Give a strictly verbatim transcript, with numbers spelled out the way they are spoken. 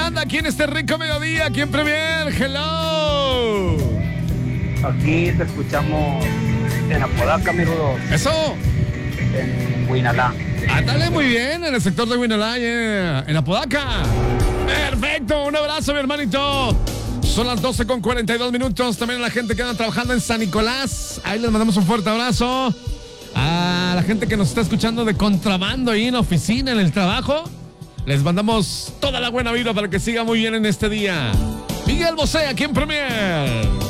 anda aquí en este rico mediodía? ¿Quién Premier? Hello. Aquí te escuchamos en Apodaca, mi Rudo. Eso. En Huinalá. Ándale, muy bien, en el sector de Huinalá, yeah. En Apodaca. Perfecto, un abrazo, mi hermanito. Son las doce con cuarenta y dos minutos. También a la gente que anda trabajando en San Nicolás. Ahí les mandamos un fuerte abrazo. A la gente que nos está escuchando de contrabando ahí en la oficina, en el trabajo. Les mandamos toda la buena vibra para que siga muy bien en este día. Miguel Bosé, aquí en Premier.